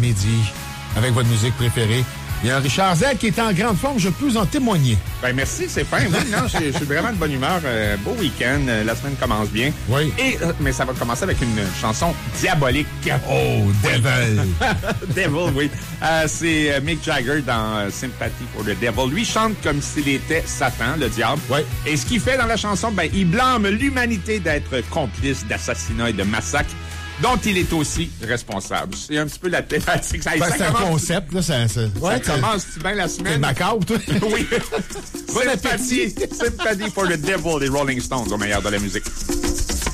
midi avec votre musique préférée. Il y a un Richard Z qui est en grande forme, je peux en témoigner. Ben merci, c'est fin. Oui, non, je suis vraiment de bonne humeur. Beau week-end, la semaine commence bien. Oui. Mais ça va commencer avec une chanson diabolique. Oh, Devil! Devil, oui. C'est Mick Jagger dans Sympathy for the Devil. Lui chante comme s'il était Satan, le diable. Oui. Et ce qu'il fait dans la chanson, ben, il blâme l'humanité d'être complice d'assassinats et de massacres dont il est aussi responsable. C'est un petit peu la thématique. C'est un concept, là. Ça commence-tu bien la semaine? C'est macabre, toi? Oui. Bon appétit. Sympathy for the Devil des Rolling Stones au meilleur de la musique.